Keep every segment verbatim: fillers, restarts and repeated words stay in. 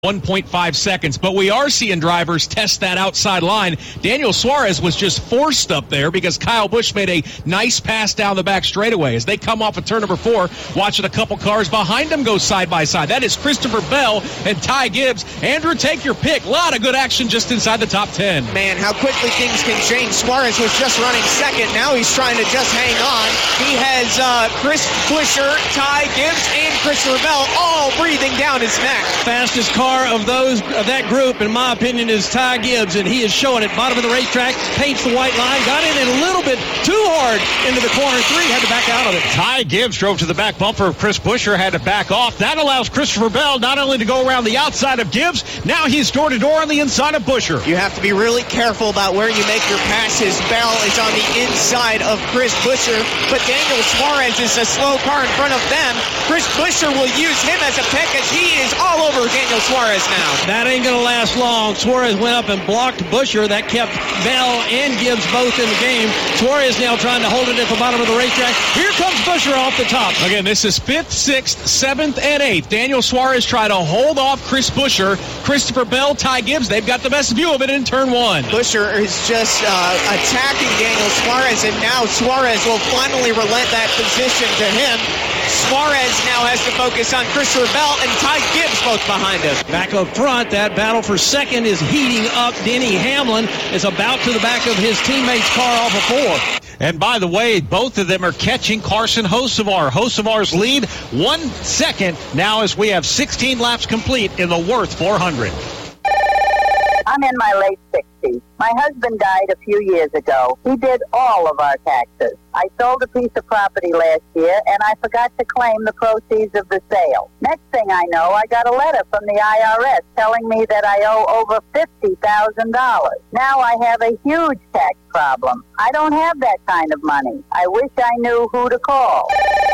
one point five seconds, but we are seeing drivers test that outside line. Daniel Suarez was just forced up there because Kyle Busch made a nice pass down the back straightaway. As they come off of turn number four, watching a couple cars behind them go side by side. That is Christopher Bell and Ty Gibbs. Andrew, take your pick. A lot of good action just inside the top ten. Man, how quickly things can change. Suarez was just running second. Now he's trying to just hang on. He has uh, Chris Buescher, Ty Gibbs, and Christopher Bell all breathing down his neck. Fastest car of those of that group, in my opinion, is Ty Gibbs, and he is showing it. Bottom of the racetrack, paints the white line, got in a little bit too hard into the corner three, had to back out of it. Ty Gibbs drove to the back bumper of Chris Buescher, had to back off. That allows Christopher Bell not only to go around the outside of Gibbs, now he's door to door on the inside of Buescher. You have to be really careful about where you make your passes. Bell is on the inside of Chris Buescher, but Daniel Suarez is a slow car in front of them. Chris Buescher will use him as a pick as he is all over Daniel Suarez now. That ain't going to last long. Suarez went up and blocked Buescher. That kept Bell and Gibbs both in the game. Suarez now trying to hold it at the bottom of the racetrack. Here comes Buescher off the top. Again, this is fifth, sixth, seventh, and eighth. Daniel Suarez tried to hold off Chris Buescher. Christopher Bell, Ty Gibbs, they've got the best view of it in turn one. Buescher is just uh, attacking Daniel Suarez, and now Suarez will finally relent that position to him. Suarez now has to focus on Christopher Bell and Ty Gibbs both behind him. Back up front, that battle for second is heating up. Denny Hamlin is about to the back of his teammate's car off of four. And by the way, both of them are catching Carson Hocevar. Hocevar's lead one second now as we have sixteen laps complete in the Worth four hundred. I'm in my late sixties. My husband died a few years ago. He did all of our taxes. I sold a piece of property last year, and I forgot to claim the proceeds of the sale. Next thing I know, I got a letter from the I R S telling me that I owe over fifty thousand dollars. Now I have a huge tax problem. I don't have that kind of money. I wish I knew who to call.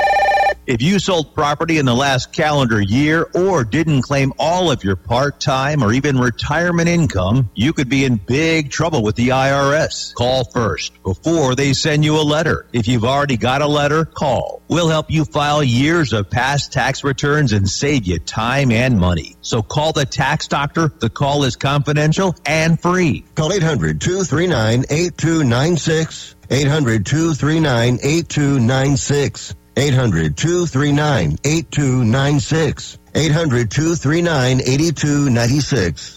If you sold property in the last calendar year or didn't claim all of your part-time or even retirement income, you could be in big trouble with the I R S. Call first before they send you a letter. If you've already got a letter, call. We'll help you file years of past tax returns and save you time and money. So call the tax doctor. The call is confidential and free. Call eight hundred, two three nine, eight two nine six. eight hundred, two three nine, eight two nine six. eight hundred, two three nine, eight two nine six. eight hundred, two three nine, eight two nine six.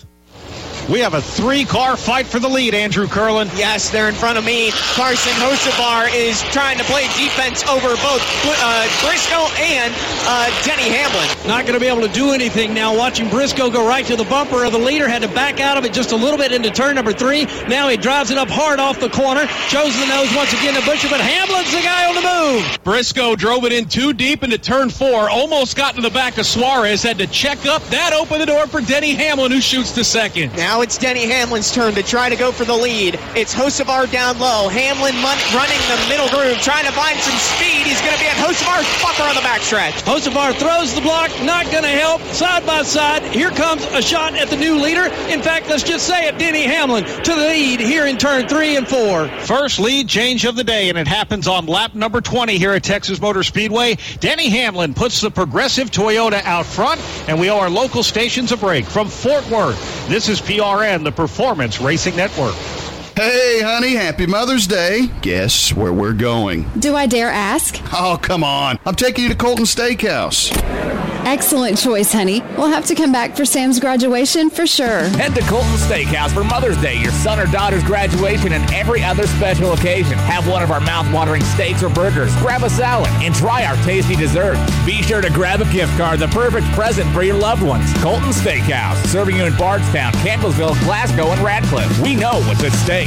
We have a three-car fight for the lead, Andrew Curlin. Yes, they're in front of me. Carson Hocevar is trying to play defense over both uh, Briscoe and uh, Denny Hamlin. Not going to be able to do anything now. Watching Briscoe go right to the bumper of the leader. Had to back out of it just a little bit into turn number three. Now he drives it up hard off the corner. Shows the nose once again to Buescher, but Hamlin's the guy on the move. Briscoe drove it in too deep into turn four. Almost got to the back of Suarez. Had to check up. That opened the door for Denny Hamlin, who shoots to second. Now it's Denny Hamlin's turn to try to go for the lead. It's Hocevar down low. Hamlin running the middle groove, trying to find some speed. He's going to be at Hocevar's bumper on the backstretch. Hocevar throws the block, not going to help. Side by side, here comes a shot at the new leader. In fact, let's just say it, Denny Hamlin to the lead here in turn three and four. First lead change of the day, and it happens on lap number twenty here at Texas Motor Speedway. Denny Hamlin puts the Progressive Toyota out front, and we owe our local stations a break. From Fort Worth, this is P R N, the Performance Racing Network. Hey, honey, happy Mother's Day. Guess where we're going? Do I dare ask? Oh, come on. I'm taking you to Colton Steakhouse. Excellent choice, honey. We'll have to come back for Sam's graduation for sure. Head to Colton Steakhouse for Mother's Day, your son or daughter's graduation, and every other special occasion. Have one of our mouth-watering steaks or burgers, grab a salad, and try our tasty dessert. Be sure to grab a gift card, the perfect present for your loved ones. Colton Steakhouse, serving you in Bardstown, Campbellsville, Glasgow, and Radcliffe. We know what's at stake.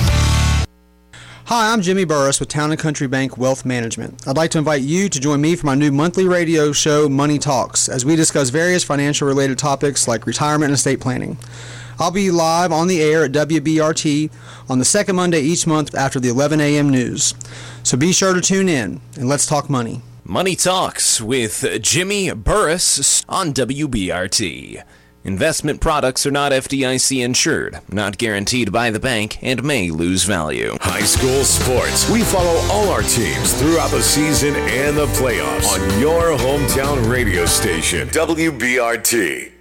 Hi, I'm Jimmy Burris with Town and Country Bank Wealth Management. I'd like to invite you to join me for my new monthly radio show, Money Talks, as we discuss various financial-related topics like retirement and estate planning. I'll be live on the air at W B R T on the second Monday each month after the eleven a.m. news. So be sure to tune in, and let's talk money. Money Talks with Jimmy Burris on W B R T. Investment products are not F D I C insured, not guaranteed by the bank, and may lose value. High school sports. We follow all our teams throughout the season and the playoffs on your hometown radio station, W B R T.